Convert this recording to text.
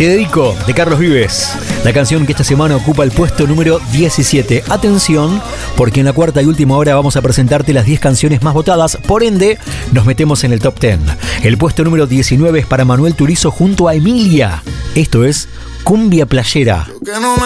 Te dedico, de Carlos Vives, la canción que esta semana ocupa el puesto número 17. Atención, porque en la cuarta y última hora vamos a presentarte las 10 canciones más votadas, por ende, nos metemos en el top 10. El puesto número 19 es para Manuel Turizo junto a Emilia. Esto es Cumbia Playera.